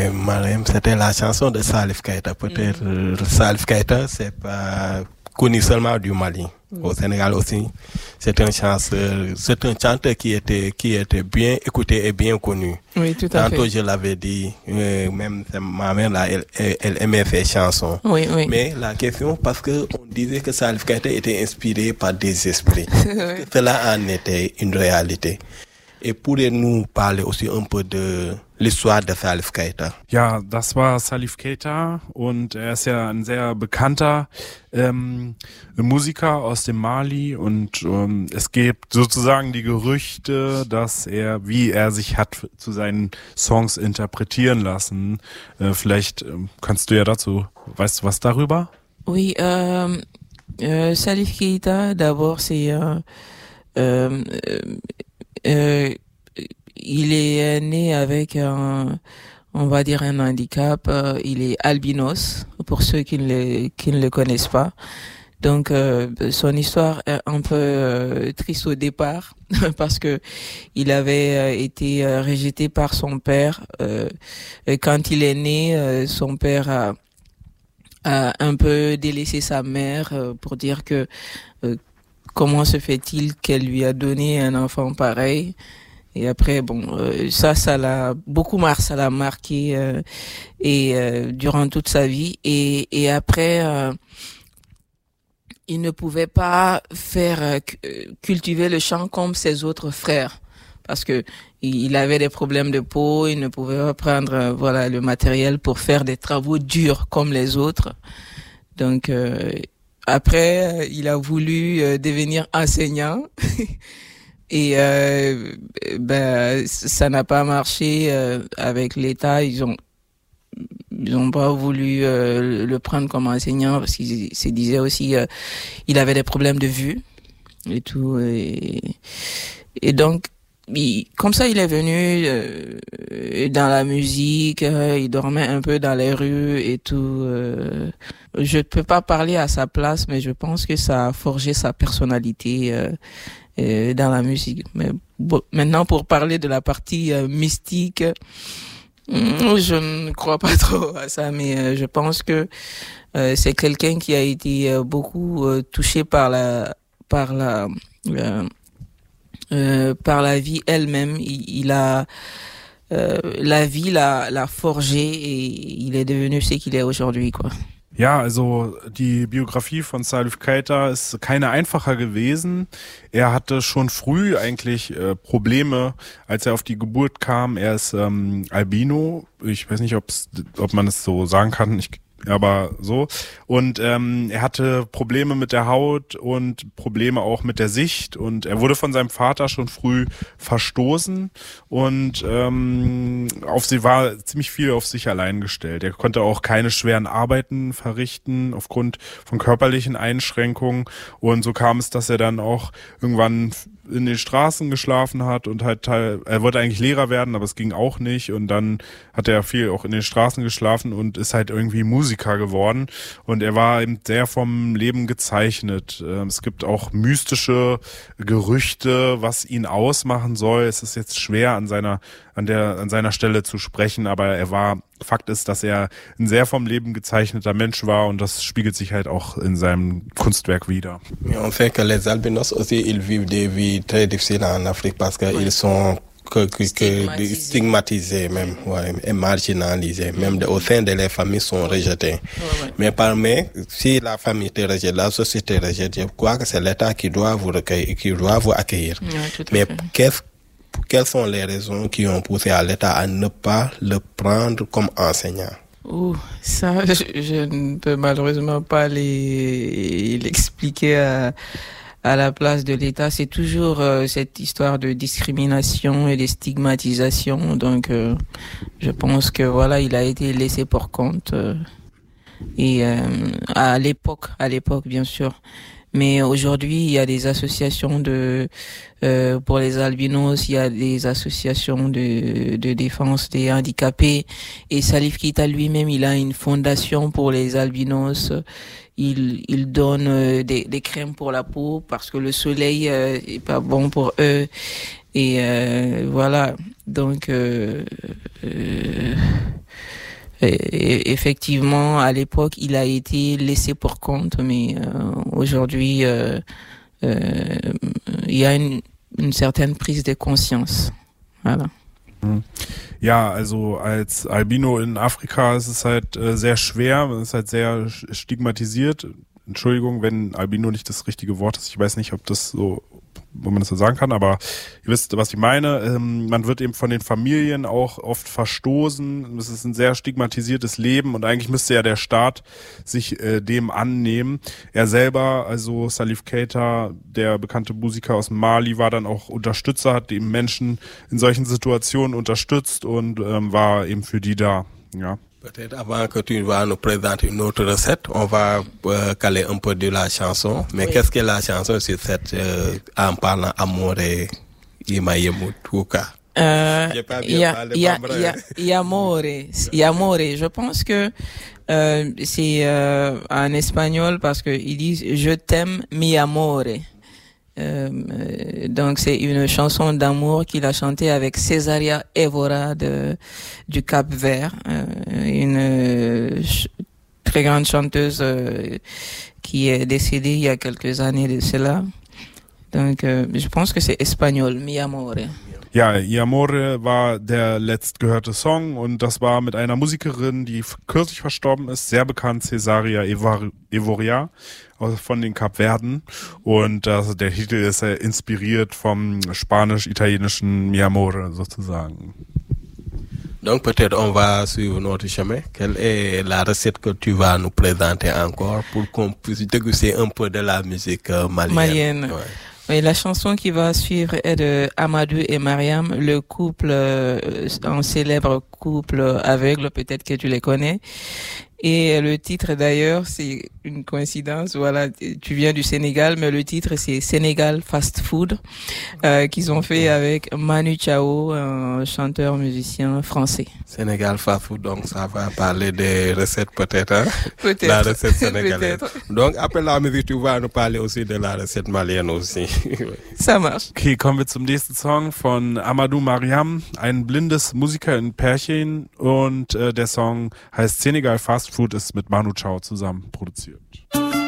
Marème, c'était la chanson de Salif Keita. Peut-être Salif Keita, c'est pas connu seulement du Mali. Au Sénégal aussi, c'est un chanteur qui était bien écouté et bien connu. Oui, tout à fait. Tantôt, je l'avais dit, même ma mère là, elle aimait faire chansons. Oui. Mais la question, parce que on disait que Salif Keita était inspiré par des esprits. Oui. Cela en était une réalité. Et pourriez-nous parler aussi un peu de l'histoire de Salif Keita? Ja, das war Salif Keita und er ist ja ein sehr bekannter Musiker aus dem Mali und es gibt sozusagen die Gerüchte, dass wie er sich hat zu seinen Songs interpretieren lassen. Vielleicht kannst du ja dazu, weißt du was darüber? Oui, Salif Keita, d'abord, il est né avec on va dire un handicap. Il est albinos, pour ceux qui ne le connaissent pas. Donc, son histoire est un peu triste au départ parce que il avait été rejeté par son père. Quand il est né, son père a un peu délaissé sa mère pour dire que comment se fait-il qu'elle lui a donné un enfant pareil? Et après, ça l'a marqué durant toute sa vie. Et après, il ne pouvait pas faire cultiver le chant comme ses autres frères parce que il avait des problèmes de peau. Il ne pouvait pas prendre le matériel pour faire des travaux durs comme les autres. Donc après, il a voulu devenir enseignant et ça n'a pas marché avec l'État. Ils ont pas voulu le prendre comme enseignant parce qu'ils se disaient aussi il avait des problèmes de vue et tout et donc comme ça il est venu dans la musique, il dormait un peu dans les rues et tout. Je peux pas parler à sa place, mais je pense que ça a forgé sa personnalité dans la musique. Mais maintenant pour parler de la partie mystique, je ne crois pas trop à ça, mais je pense que c'est quelqu'un qui a été beaucoup touché par la vie elle-même. Il a la vie l'a forgé et il est devenu ce qu'il est aujourd'hui, quoi. Ja, also die Biografie von Salif Keita ist keine einfacher gewesen. Er hatte schon früh eigentlich Probleme, als er auf die Geburt kam. Er ist Albino. Ich weiß nicht, ob man es so sagen kann. Aber so. Und er hatte Probleme mit der Haut und Probleme auch mit der Sicht und er wurde von seinem Vater schon früh verstoßen und war ziemlich viel auf sich allein gestellt. Er konnte auch keine schweren Arbeiten verrichten aufgrund von körperlichen Einschränkungen und so kam es, dass er dann auch irgendwann in den Straßen geschlafen hat und er wollte eigentlich Lehrer werden, aber es ging auch nicht und dann hat er viel auch in den Straßen geschlafen und ist halt irgendwie Musiker geworden und er war eben sehr vom Leben gezeichnet. Es gibt auch mystische Gerüchte, was ihn ausmachen soll. Es ist jetzt schwer an seiner Stelle zu sprechen, aber Fakt ist, dass er ein sehr vom Leben gezeichneter Mensch war und das spiegelt sich halt auch in seinem Kunstwerk wider. On sait que les albinos aussi, ils vivent des vies très difficiles en Afrique parce qu'ils sont stigmatisés même, et marginalisés. Même au sein de les familles sont rejetés. Mais si la famille te rejette, la société rejette, je crois que c'est l'État qui doit vous recueillir, qui doit vous accueillir. Mais quelles sont les raisons qui ont poussé à l'État à ne pas le prendre comme enseignant? Ça, je ne peux malheureusement pas l'expliquer à la place de l'État. C'est toujours cette histoire de discrimination et de stigmatisation. Donc, je pense que il a été laissé pour compte. Et à l'époque, bien sûr. Mais aujourd'hui, il y a des associations pour les albinos, il y a des associations de défense des handicapés. Et Salif Keita lui-même, il a une fondation pour les albinos. Il donne des crèmes pour la peau parce que le soleil est pas bon pour eux. Et voilà. Donc effectivement, à l'époque, il a été laissé pour compte, mais aujourd'hui, il y a une certaine prise de conscience. Voilà. Ja, also als Albino in Afrika ist es halt sehr schwer, es ist halt sehr stigmatisiert. Entschuldigung, wenn Albino nicht das richtige Wort ist. Ich weiß nicht, ob das so, wo man das so sagen kann, aber ihr wisst, was ich meine. Man wird eben von den Familien auch oft verstoßen. Es ist ein sehr stigmatisiertes Leben und eigentlich müsste ja der Staat sich dem annehmen. Er selber, also Salif Keita, der bekannte Musiker aus Mali, war dann auch Unterstützer, hat eben Menschen in solchen Situationen unterstützt und war eben für die da. Ja. Peut-être avant que tu vas nous présenter une autre recette, on va caler un peu de la chanson. Mais oui. Qu'est-ce que la chanson sur cette en parlant Amore Imayemu Tuka? Yamore. Je pense que c'est en espagnol parce que ils disent je t'aime mi amore. Donc c'est une chanson d'amour qu'il a chantée avec Cesaria Evora du Cap-Vert, une très grande chanteuse qui est décédée il y a quelques années de cela. Donc je pense que c'est espagnol, Mi Amore. Ja, I Amore war der letztgehörte Song und das war mit einer Musikerin, die kürzlich verstorben ist, sehr bekannt, Cesaria Evoria von den Kapverden und der Titel ist inspiriert vom spanisch-italienischen Mi Amore sozusagen. Donc peut-être on va suivre notre chemin. Quelle est la recette que tu vas nous présenter encore pour qu'on puisse déguster un peu de la musique malienne? Ouais. Oui, la chanson qui va suivre est de Amadou et Mariam, le couple, un célèbre couple aveugle, peut-être que tu les connais. Et le titre d'ailleurs, c'est une coïncidence, voilà, tu viens du Sénégal, mais le titre c'est Sénégal Fast Food, qu'ils ont fait avec Manu Chao, un chanteur musicien français. Sénégal Fast Food, donc ça va parler des recettes peut-être, hein? Peut-être. La recette sénégalaise. Peut-être. Donc après la musique, tu vas nous parler aussi de la recette malienne aussi. Ça marche. Okay, kommen wir zum nächsten Song von Amadou Mariam, ein blindes Musiker-Pärchen und der Song heißt Senegal Fast Food, ist mit Manu Chao zusammen produziert.